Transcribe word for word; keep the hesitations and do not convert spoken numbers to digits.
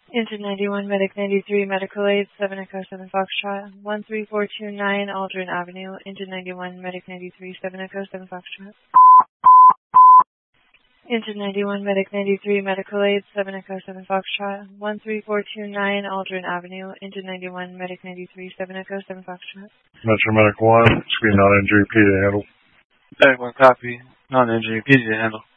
Engine ninety-one, Medic ninety-three, Medical Aid, seven Echo seven Foxtrot, one three four two nine Aldrin Avenue, Engine ninety-one, Medic ninety-three, seven Echo seven Foxtrot. Engine ninety-one, Medic ninety-three, Medical Aid, seven Echo seven Foxtrot, one three four two nine Aldrin Avenue, Engine ninety-one, Medic ninety-three, seven Echo seven Foxtrot. Metro Medic one, screen non-injury, P to handle. Medic one copy, non-injury, P to handle.